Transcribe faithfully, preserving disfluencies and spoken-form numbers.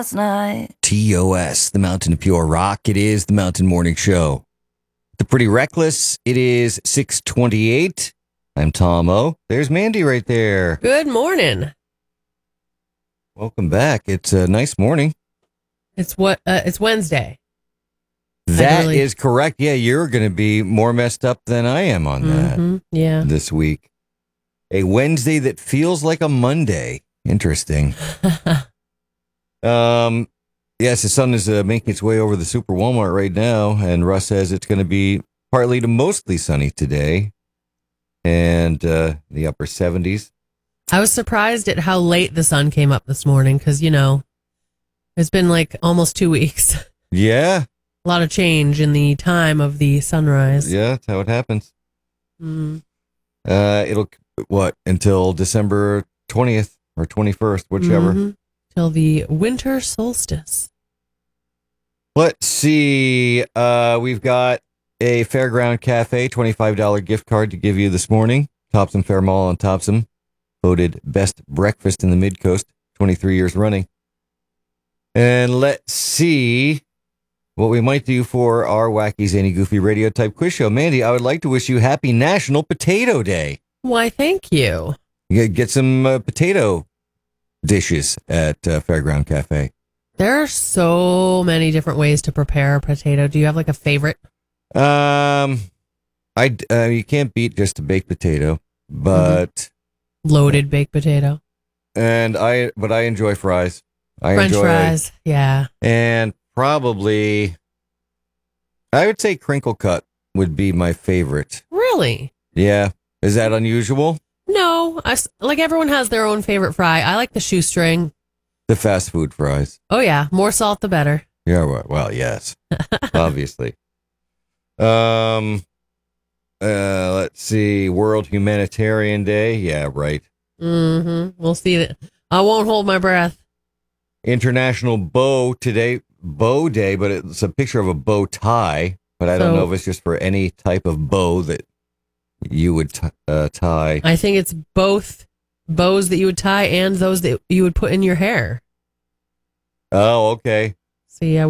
last night. T O S, the Mountain of Pure Rock. It is the Mountain Morning Show. The Pretty Reckless. It is six twenty-eight. I'm Tom O. There's Mandy right there. Good morning. Welcome back. It's a nice morning. It's what? Uh, it's Wednesday. That really... is correct. Yeah, you're going to be more messed up than I am on that. Mm-hmm. Yeah. This week. A Wednesday that feels like a Monday. Interesting. um, yes, the sun is uh, making its way over the Super Walmart right now, and Russ says it's going to be partly to mostly sunny today, and uh, the upper seventies. I was surprised at how late the sun came up this morning because, you know, it's been like almost two weeks. Yeah. A lot of change in the time of the sunrise. Yeah, that's how it happens. Mm. Uh, it'll, what, until December twentieth or twenty-first, whichever. Mm-hmm. Till the winter solstice. Let's see. Uh, we've got a Fairground Cafe twenty-five dollars gift card to give you this morning. Topsom Fair Mall on Topsom. Voted best breakfast in the Mid-Coast, twenty-three years running. And let's see what we might do for our wacky, zany, goofy radio type quiz show. Mandy, I would like to wish you happy National Potato Day. Why, thank you. You get some uh, potato dishes at uh, Fairground Cafe. There are so many different ways to prepare a potato. Do you have like a favorite? Um, I uh, you can't beat just a baked potato, but mm-hmm. Loaded baked potato. And I, but I enjoy fries. I French enjoy, fries, yeah. And probably, I would say crinkle cut would be my favorite. Really? Yeah. Is that unusual? No, I, like everyone has their own favorite fry. I like the shoestring. The fast food fries. Oh yeah, more salt the better. Yeah, well, well yes, obviously. Um, uh, let's see, World Humanitarian Day. Yeah, right. Mm-hmm. We'll see that. I won't hold my breath. International Bow today, Bow Day, but it's a picture of a bow tie. But I don't So, know if it's just for any type of bow that you would t- uh, tie. I think it's both bows that you would tie and those that you would put in your hair. Oh, okay. See, I